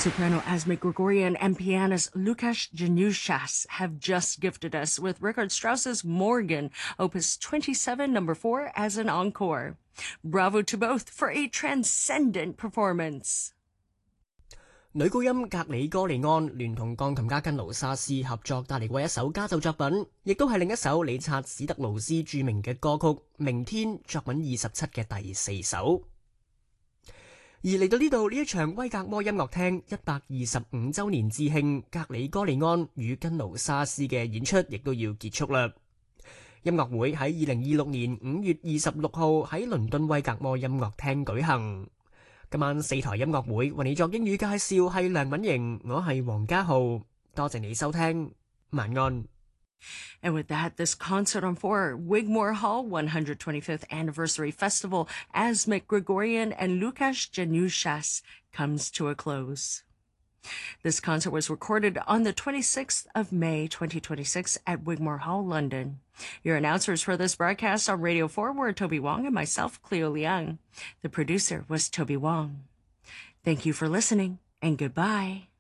Soprano Asmik Grigorian and pianist Lukasz Januszczak have just gifted us with Richard Strauss's Morgan, Opus 27, number 4, as an encore. Bravo to both for a transcendent performance. 女高音格里哥利安聯同鋼琴家根勞沙斯合作帶嚟過一首家奏作品，亦都係另一首理察史特勞斯著名嘅歌曲《明天》作品27嘅第4首。而嚟到呢度，呢一場威格摩音樂廳125週年致慶格里哥利安與根勞沙斯嘅演出亦都要結束啦。音樂會喺2026年5月26號喺倫敦威格摩音樂廳舉行。今晚4台音樂會為你作英語介紹係梁敏瑩，我係黃家浩，多謝你收聽，晚安。 And with that, this concert on 4, Wigmore Hall 125th Anniversary Festival, Asmik Grigorian and Lukasz Januszczak comes to a close. This concert was recorded on the 26th of May, 2026 at Wigmore Hall, London. Your announcers for this broadcast on Radio 4 were Toby Wong and myself, Cleo Liang. The producer was Toby Wong. Thank you for listening, and goodbye.